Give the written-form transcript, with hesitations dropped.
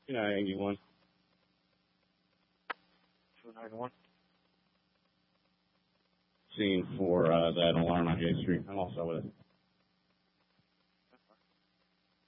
291. 291. Scene for that alarm on J Street. I'm also with it.